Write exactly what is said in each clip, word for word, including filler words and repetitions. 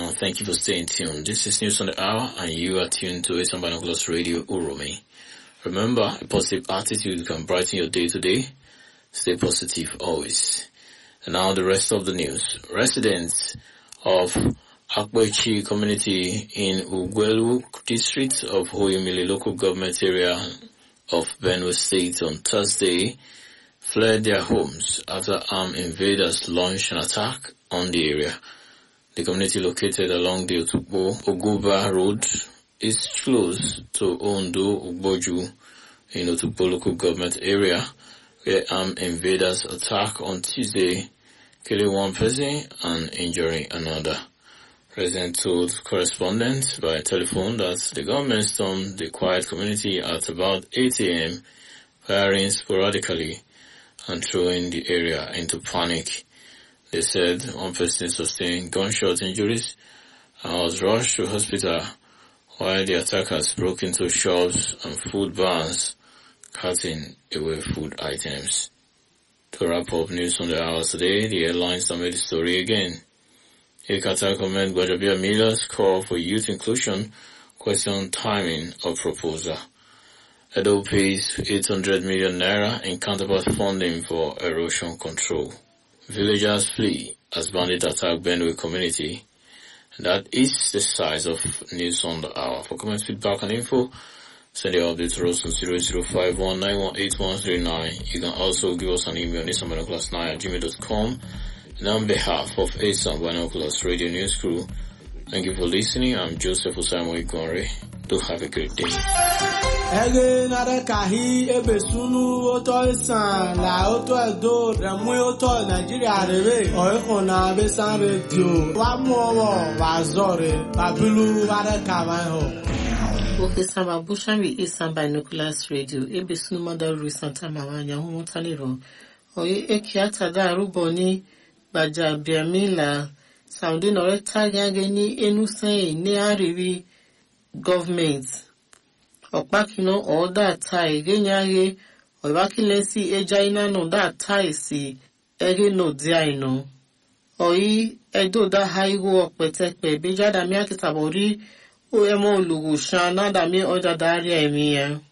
and thank you for staying tuned. This is News on the Hour, and you are tuned to Eastern Binoculars Radio Uromi. Remember, a positive attitude can brighten your day today. Stay positive always. And now the rest of the news. Residents of Akwechi community in Ugwelu district of Oyemile local government area of Benue State on Thursday fled their homes after armed invaders launched an attack on the area. The community located along the Otukbo Oguba Road is close to Ondo Ugboju in Otukbo local government area, where armed invaders attacked on Tuesday, killing one person and injuring another. President told correspondents by telephone that the government stormed the quiet community at about eight a.m., firing sporadically and throwing the area into panic. They said one person sustained gunshot injuries and was rushed to hospital, while the attackers broke into shops and food barns, cutting away food items. To wrap up news on the hour today, the airlines have made the story again. Ekata comment Gbajabia Miller's call for youth inclusion question timing of proposal. Edo pays eight hundred million naira in counterpart funding for erosion control. Villagers flee as bandit attack Benue community. That is the size of news on the hour. For comments, feedback and info, send your update to us on zero zero five one nine one eight one three nine. You can also give us an email, nissanbinoculars nine at gmail dot com. And on behalf of Eastern Binoculars Radio News Crew, thank you for listening. I'm Joseph Osaimo Igonre. Do have a great day. Ege nare kahi ebe sunu oto isan la oto edo remu oto Nigeria rebe oiko na besan radio wa mu owo wa zore babilu ware kama ho. Okay, Sama Bushami Eastern Binoculars Radio ebe sunu mother Ru Santa Mawanya hu taniro. Oye ekiata da ruboni Gbajabia Miller Saudi nore tagage ni enusen ni ariwi government. Okpakino or that tie genyage or wakilesi ejaina no that tie si ege no diaino. Oi edo da haigo okpetekpe beja da mi akitabori o emo lugu shana da mi oda daria emiya.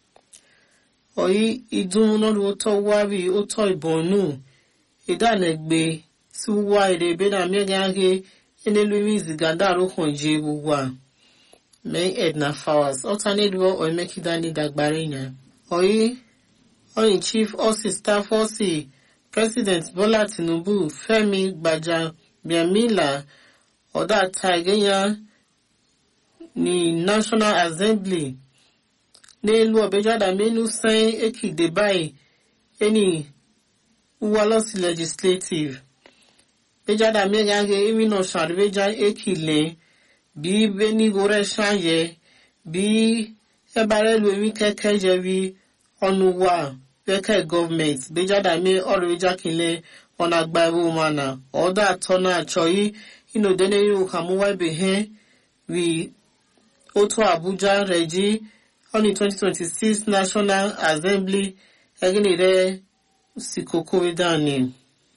Oi idun no luto wabi uto ibonu idanegbe suwa irebe da mi gage enelumi ziganda rokon jeguwa. May Edna Fowers, alternate role or make it any dagbarina. Oi, Oi Chief Osi Staff Osi, President Bola Tinubu, Femi Gbajabia or that Tigenya, ni National Assembly. Ne lu obeja da menu say eki debai, any uwalosi legislative. Beja da me gange imi no sharbeja eki le. Bi beni gore shanye, bi ebare luemi keke jevi onuwa, keke government, beja da me oreja kile onagbaru mana, oda tona choi, ino dene yu kamuwa behe, we Oto Abuja Reji, on the twenty twenty-six National Assembly, egini re sikoko vedani.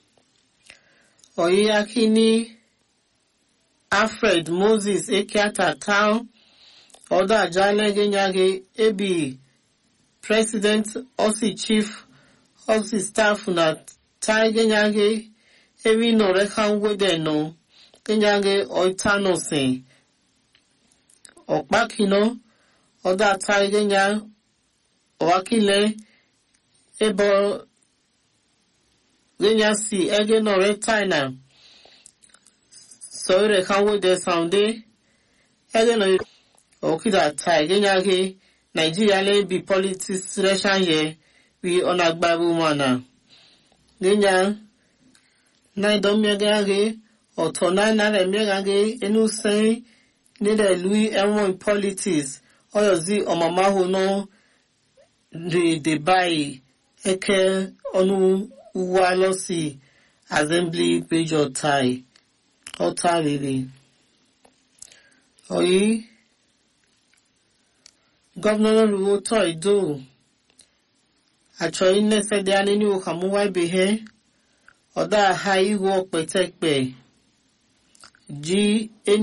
Oyi akini, Alfred Moses Ekiata Town, Oda Jale Genyage Ebi, President Osi Chief Osi Staff na Tai Genyage, Ebi no rekan wedeno, Genyage Oitano Se, Okbakino, Oda Tai Genya, Oakile, Ebo Genya Si, Ege no retaina. So they can with the Sunday. I don't know. Okay, that tie. Genyage Nigeria le be politics relation ye. We on a babu mana. Genya. Nai dom yagage. Or tona na le megage. Enu say. Neither Louis Elmo in politics. Or yozi or mama who know. The the buy. Eke onu uwalosi. Assembly page or tie. Ota really. Oyi. Governor Ruoto Ido. Actually, nese de anini ukamuwa behe. Oda hai wo petekpe. G.